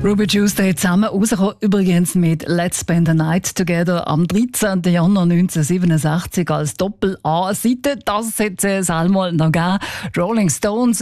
Ruby Tuesday zusammen rausgekommen, übrigens mit Let's Spend the Night Together am 13. Januar 1967 als Doppel-A-Seite. Das hat es einmal noch gegeben. Rolling Stones